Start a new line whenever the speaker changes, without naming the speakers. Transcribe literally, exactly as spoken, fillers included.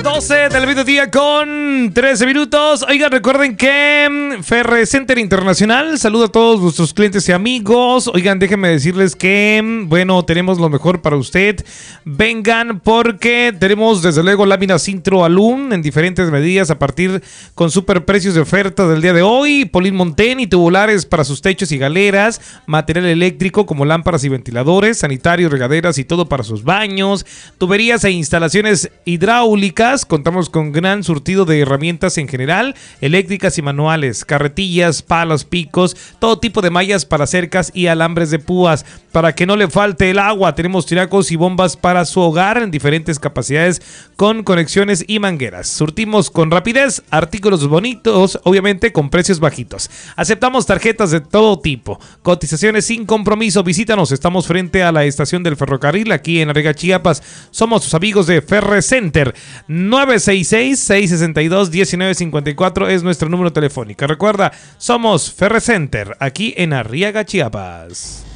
doce del mediodía con trece minutos. Oigan, recuerden que Ferre Center Internacional saluda a todos nuestros clientes y amigos. Oigan, déjenme decirles que, bueno, tenemos lo mejor para usted. Vengan porque tenemos desde luego láminas Intro Alum en diferentes medidas a partir con super precios de oferta del día de hoy. Polín Montén y tubulares para sus techos y galeras. Material eléctrico como lámparas y ventiladores, sanitarios, regaderas y todo para sus baños. Tuberías e instalaciones hidráulicas. Contamos con gran surtido de herramientas en general, eléctricas y manuales, carretillas, palos, picos, todo tipo de mallas para cercas y alambres de púas. Para que no le falte el agua, tenemos tinacos y bombas para su hogar en diferentes capacidades con conexiones y mangueras. Surtimos con rapidez, artículos bonitos, obviamente con precios bajitos. Aceptamos tarjetas de todo tipo, cotizaciones sin compromiso. Visítanos, estamos frente a la estación del ferrocarril aquí en Arriaga, Chiapas. Somos sus amigos de Ferre Center. nueve seis seis, seis seis dos, uno nueve cinco cuatro es nuestro número telefónico. Recuerda, somos Ferre Center, aquí en Arriaga, Chiapas.